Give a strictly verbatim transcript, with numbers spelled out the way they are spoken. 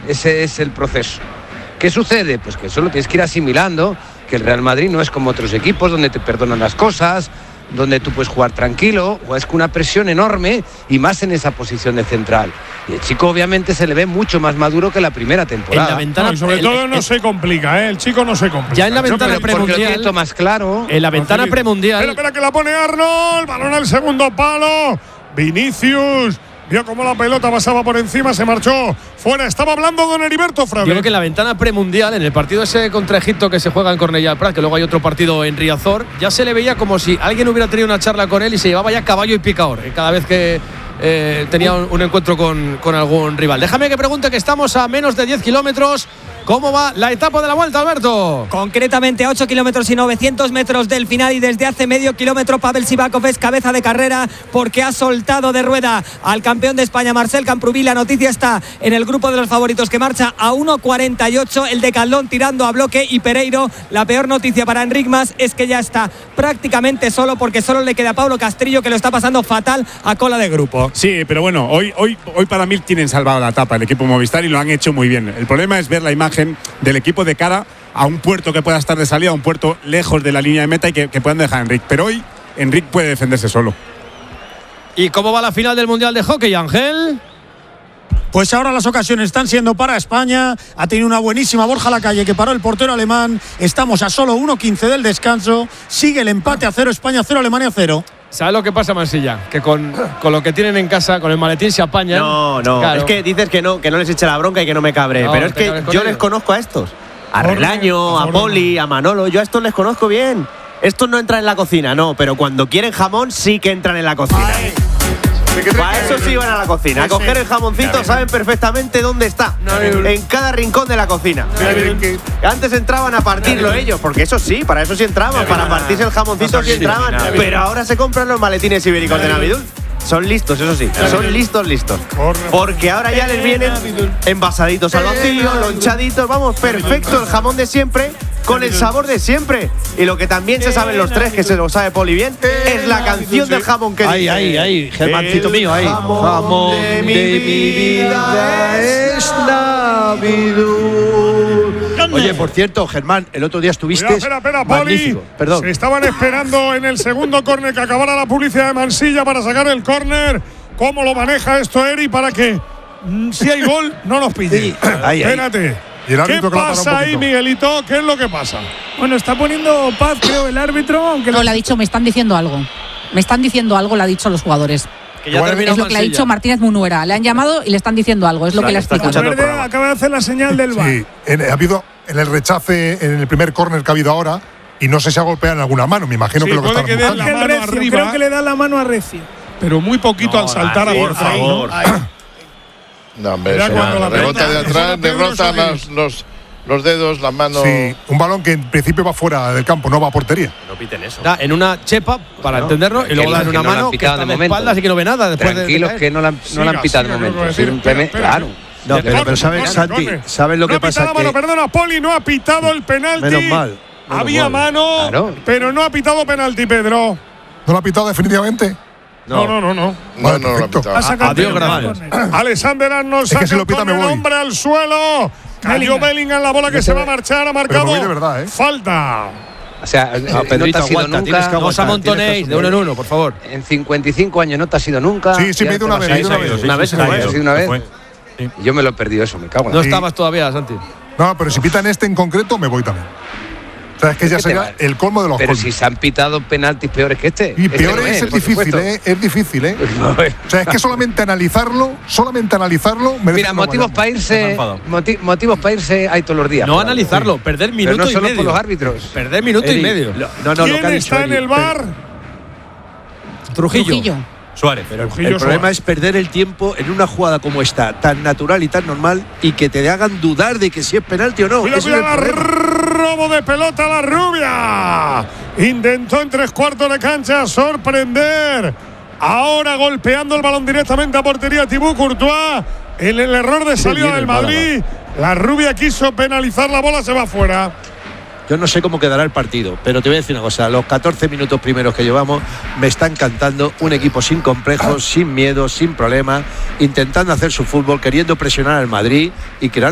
Ese es el proceso. ¿Qué sucede? Pues que eso lo tienes que ir asimilando, que el Real Madrid no es como otros equipos donde te perdonan las cosas, donde tú puedes jugar tranquilo, juegas con una presión enorme y más en esa posición de central. Y el chico obviamente se le ve mucho más maduro que la primera temporada. En la ventana, no, y sobre el, todo no el, se complica, ¿eh? El chico no se complica. Ya en la ventana premundial, más claro. En la ventana premundial. Espera, espera que la pone Arnold, balón al segundo palo. Vinicius vio cómo la pelota pasaba por encima, se marchó fuera. Estaba hablando don Heriberto Frade. Yo creo que en la ventana premundial, en el partido ese contra Egipto que se juega en Cornellà del Prat, que luego hay otro partido en Riazor, ya se le veía como si alguien hubiera tenido una charla con él y se llevaba ya caballo y picador cada vez que eh, tenía un, un encuentro con, con algún rival. Déjame que pregunte, que estamos a menos de diez kilómetros. ¿Cómo va la etapa de la Vuelta, Alberto? Concretamente a ocho kilómetros y novecientos metros del final, y desde hace medio kilómetro Pavel Sivakov es cabeza de carrera porque ha soltado de rueda al campeón de España, Marcel Camprubí. La noticia está en el grupo de los favoritos, que marcha a uno cuarenta y ocho, el de Caldón tirando a bloque, y Pereiro. La peor noticia para Enric Mas es que ya está prácticamente solo, porque solo le queda a Pablo Castrillo, que lo está pasando fatal a cola de grupo. Sí, pero bueno, hoy, hoy, hoy para mí tienen salvado la etapa el equipo Movistar y lo han hecho muy bien. El problema es ver la imagen del equipo de cara a un puerto que pueda estar de salida, a un puerto lejos de la línea de meta y que, que puedan dejar a Enric. Pero hoy Enric puede defenderse solo. ¿Y cómo va la final del Mundial de Hockey, Ángel? Pues ahora las ocasiones están siendo para España. Ha tenido una buenísima Borja Lacalle, que paró el portero alemán. Estamos a solo uno quince del descanso. Sigue el empate a cero, España cero, Alemania cero. ¿Sabes lo que pasa, Mansilla? Que con, con lo que tienen en casa, con el maletín se apañan. No, no, claro. Es que dices que no, que no les eche la bronca y que no me cabre. No, pero es que yo ellos. les conozco a estos. A Relaño, a Poli, a Manolo. Yo a estos les conozco bien. Estos no entran en la cocina, no. Pero cuando quieren jamón, sí que entran en la cocina. Ay. Para eso sí van a la cocina. A coger el jamoncito, saben perfectamente dónde está. En cada rincón de la cocina. Antes entraban a partirlo ellos, porque eso sí, para eso sí entraban. Para partirse el jamoncito sí entraban. Pero ahora se compran los maletines ibéricos de Navidul. Son listos, eso sí. Son listos, listos. Porque ahora ya les vienen envasaditos al vacío, lonchaditos. Vamos, perfecto, el jamón de siempre, con el sabor de siempre. Y lo que también se saben los tres, que se lo sabe Poli bien, es la canción del jamón que dice. Ahí, ahí, ahí, Germancito mío, ahí. Jamón de mi vida es Navidul. Oye, por cierto, Germán, el otro día estuviste. Espera, espera, Poli. Perdón. Se estaban esperando en el segundo córner que acabara la publicidad de Mansilla para sacar el córner. ¿Cómo lo maneja esto Eri para que mm, si hay gol no nos pille? Sí. Ahí, Espérate. Ahí. ¿Y el ¿Qué pasa ahí, Miguelito? ¿Qué es lo que pasa? Bueno, está poniendo paz, creo, el árbitro. Aunque no, lo... le ha dicho, me están diciendo algo. Me están diciendo algo, le ha dicho a los jugadores. Que ya es lo que le ha dicho Martínez Munuera. Le han llamado y le están diciendo algo. Es lo que le ha explicado. Verde acaba de hacer la señal del V A R. Sí, en, ha habido en el rechace, en el primer córner que ha habido ahora, y no sé si ha golpeado en alguna mano. Me imagino sí, que lo que está que la mano Recio, arriba, creo que le da la mano a Recio. Pero muy poquito no, al saltar a por favor. No, hombre, eso la rebota de atrás, derrota los, los, los dedos, las manos. Sí, un balón que en principio va fuera del campo, no va a portería. No piten eso. Da en una chepa, para no, entenderlo, y luego da en una mano que está de espaldas y que no ve nada. Después Tranquilos, de que no la, no la han pitado de momento. Simplemente, claro. No, pero, pero ¿sabes, Santi? ¿Sabes lo no que pasa? La mano, que perdona, Poli, no ha pitado el penalti. Menos mal. Menos Había mal. mano, claro. Pero no ha pitado penalti, Pedro. ¿No lo ha pitado definitivamente? No, no, no, no. No, no, no, no Adiós, gracias. Alexander Arnold saca es que si con el hombre al suelo. Cayó Bellingham, la bola que se va a marchar, ha marcado de verdad, ¿eh? falta. O sea, no, Pedrito, no te ha sido aguanta, nunca. Que no os amontonéis de uno en uno, por favor. En cincuenta y cinco años no te ha sido nunca. Sí, sí, me he ido una vez. Una vez, una vez. Una vez. Yo me lo he perdido eso, me cago en la. No estabas todavía, Santi. No, pero si pitan este en concreto, me voy también. O sea, es que ya sería el colmo de los Pero colmos. si se han pitado penaltis peores que este. Y peor este es, es difícil, ¿eh? Es difícil, ¿eh? O sea, es que solamente analizarlo, solamente analizarlo. Mira, motivos para irse, moti motivos para irse hay todos los días. No analizarlo, sí. Perder minuto Pero no y solo medio. por los árbitros. Perder minuto Eri, y medio. Lo, no, no, ¿Quién lo que está dicho, en el V A R? Trujillo. Trujillo. Suárez. Pero Trujillo el problema Suárez. es perder el tiempo en una jugada como esta, tan natural y tan normal, y que te hagan dudar de que si es penalti o no. Cuidado, cuidado, robo de pelota la rubia. Intentó en tres cuartos de cancha sorprender. Ahora golpeando el balón directamente a portería Thibaut Courtois. En el error de salida del Madrid. La rubia quiso penalizar la bola, se va fuera. Yo no sé cómo quedará el partido, pero te voy a decir una cosa, los catorce minutos primeros que llevamos me está encantando, un equipo sin complejos, sin miedo, sin problemas, intentando hacer su fútbol, queriendo presionar al Madrid y crear